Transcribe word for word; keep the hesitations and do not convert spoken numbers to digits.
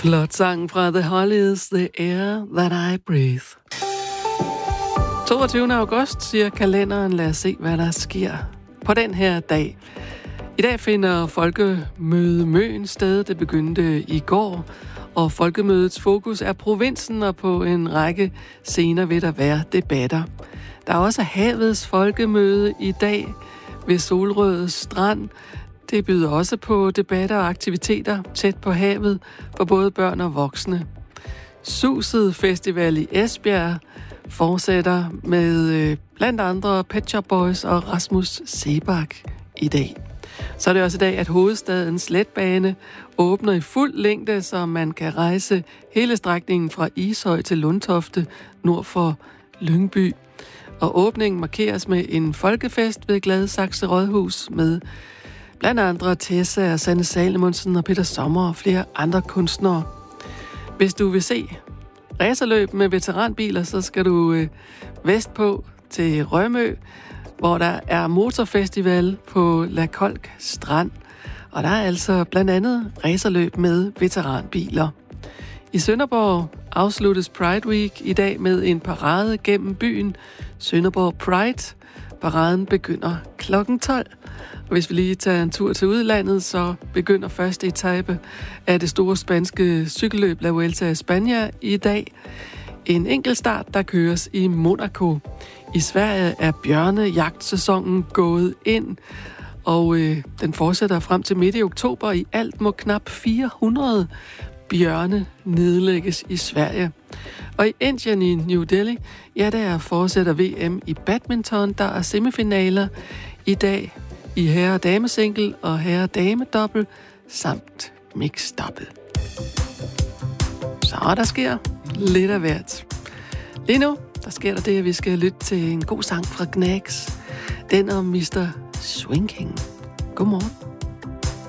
Flot sang fra The Hollies, The Air That I Breathe. toogtyvende august, siger kalenderen. Lad os se, hvad der sker på den her dag. I dag finder Folkemøde Møn sted. Det begyndte i går, og Folkemødets fokus er provinsen, og på en række scener vil der være debatter. Der er også havets folkemøde i dag ved Solrød Strand. Det byder også på debatter og aktiviteter tæt på havet for både børn og voksne. Suset Festival i Esbjerg fortsætter med øh, blandt andre Pet Shop Boys og Rasmus Seebach i dag. Så er det også i dag, at hovedstadens letbane åbner i fuld længde, så man kan rejse hele strækningen fra Ishøj til Lundtofte nord for Lyngby. Og åbningen markeres med en folkefest ved Gladsaxe Rådhus med blandt andre Tessa og Sanne Salomonsen og Peter Sommer og flere andre kunstnere. Hvis du vil se racerløb med veteranbiler, så skal du øh, vestpå til Rømø, hvor der er motorfestival på La Kolk Strand. Og der er altså blandt andet racerløb med veteranbiler. I Sønderborg afsluttes Pride Week i dag med en parade gennem byen. Sønderborg Pride. Paraden begynder klokken tolv. Og hvis vi lige tager en tur til udlandet, så begynder første etape af det store spanske cykelløb La Vuelta a España i dag. En enkelt start, der køres i Monaco. I Sverige er bjørnejagtsæsonen gået ind, og øh, den fortsætter frem til midt i oktober. I alt må knap fire hundrede bjørne nedlægges i Sverige. Og i Indien i New Delhi, ja, der fortsætter V M i badminton. Der er semifinaler i dag i herre- og damesingle og herre-dame-dobbel samt mixed-dobbel. Så der sker lidt af hvert. Lige nu, der sker der det, at vi skal lytte til en god sang fra Gnags. Den om mister Swing King. Godmorgen.